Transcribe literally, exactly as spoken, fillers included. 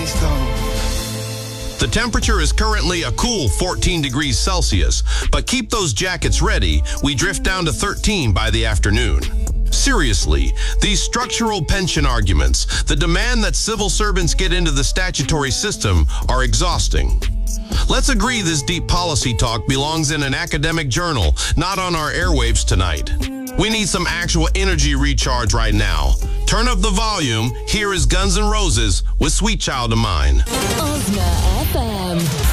The temperature is currently a cool fourteen degrees Celsius, but keep those jackets ready. We drift down to thirteen by the afternoon. Seriously, these structural pension arguments, the demand that civil servants get into the statutory system, are exhausting. Let's agree this deep policy talk belongs in an academic journal, not on our airwaves tonight. We need some actual energy recharge right now. Turn up the volume. Here is Guns N' Roses with Sweet Child of Mine. Ozma F M.